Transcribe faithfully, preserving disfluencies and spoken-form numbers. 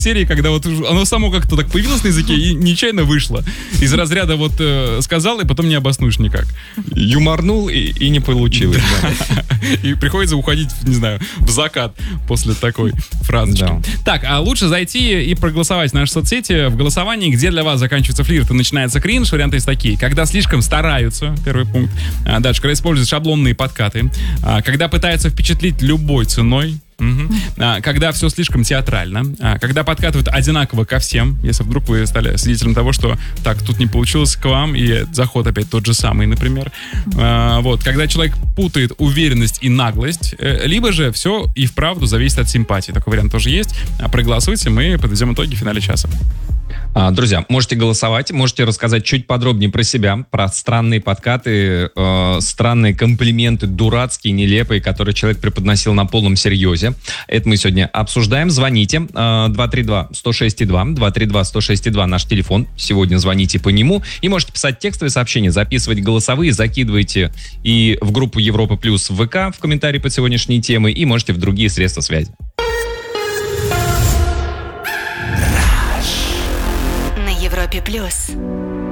серии, когда вот оно само как-то так появилось на языке и нечаянно вышло. Из разряда вот э, сказал, и потом не обоснуешь никак. Юморнул, и, и не получилось. Да. И приходится уходить, не знаю, в закат после такой фразочки. Да. Так, а лучше зайти и проголосовать в наши соцсети. В голосовании, где для вас заканчивается флирт и начинается кринж, варианты есть такие. Когда слишком стараются, первый пункт. А дальше, когда используют шаблонные подкаты. А, когда пытаются впечатлить любой ценой. Угу. А, когда все слишком театрально, а, когда подкатывают одинаково ко всем, если вдруг вы стали свидетелем того, что так, тут не получилось к вам, и заход опять тот же самый, например. А, вот, когда человек путает уверенность и наглость, э, либо же все и вправду зависит от симпатии. Такой вариант тоже есть. А, проголосуйте, мы подведем итоги в финале часа. Друзья, можете голосовать, можете рассказать чуть подробнее про себя, про странные подкаты, э, странные комплименты, дурацкие, нелепые, которые человек преподносил на полном серьезе. Это мы сегодня обсуждаем. Звоните. Э, два три два сто шесть два, два три два сто шесть два наш телефон. Сегодня звоните по нему. И можете писать текстовые сообщения, записывать голосовые, закидывайте и в группу Европа Плюс в ВК в комментарии под сегодняшней темой, и можете в другие средства связи. Европе Плюс.